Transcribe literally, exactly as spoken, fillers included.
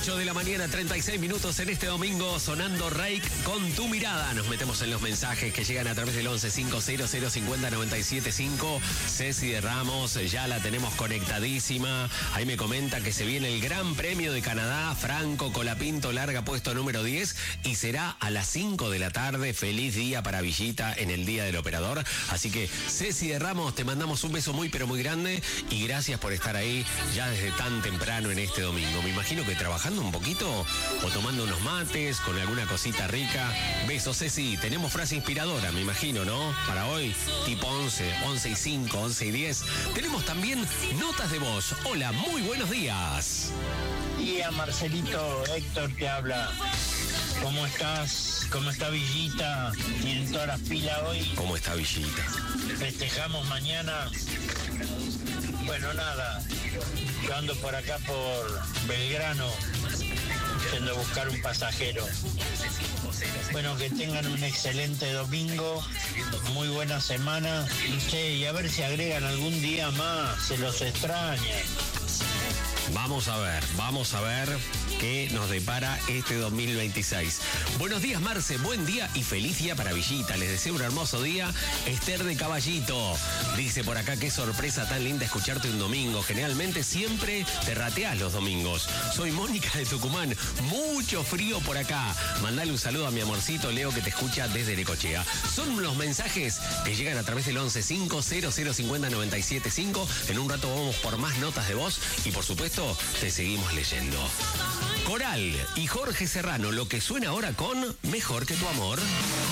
ocho de la mañana, treinta y seis minutos en este domingo, sonando Reik con tu mirada. Nos metemos en los mensajes que llegan a través del once cincuenta cincuenta noventa y siete cinco. Ceci de Ramos, ya la tenemos conectadísima. Ahí me comenta que se viene el Gran Premio de Canadá. Franco Colapinto larga puesto número diez y será a las cinco de la tarde. Feliz día para Villita en el Día del Operador. Así que, Ceci de Ramos, te mandamos un beso muy pero muy grande y gracias por estar ahí ya desde tan temprano en este domingo. Me imagino que trabajando un poquito o tomando unos mates con alguna cosita rica. Besos, Ceci. Tenemos frase inspiradora, me imagino, ¿no? Para hoy, tipo once, once y cinco, once y diez. Tenemos también notas de voz. Hola, muy buenos días. Día, Marcelito, Héctor te habla. ¿Cómo estás? ¿Cómo está Villita? ¿Tienen todas las pilas hoy? ¿Cómo está Villita? Festejamos mañana. Bueno, nada. Yo ando por acá por Belgrano, yendo a buscar un pasajero. Bueno, que tengan un excelente domingo, muy buena semana. Y, che, y a ver si agregan algún día más, se los extraña. Vamos a ver, vamos a ver qué nos depara este dos mil veintiséis. Buenos días, Marce, buen día y feliz día para Villita. Les deseo un hermoso día. Esther de Caballito dice por acá, qué sorpresa tan linda escucharte un domingo. Generalmente siempre te rateás los domingos. Soy Mónica de Tucumán, mucho frío por acá. Mandale un saludo a mi amorcito Leo que te escucha desde Necochea. Son los mensajes que llegan a través del once cincuenta cincuenta noventa y siete cinco. En un rato vamos por más notas de voz y por supuesto te seguimos leyendo. Coral y Jorge Serrano, lo que suena ahora con Mejor que tu amor.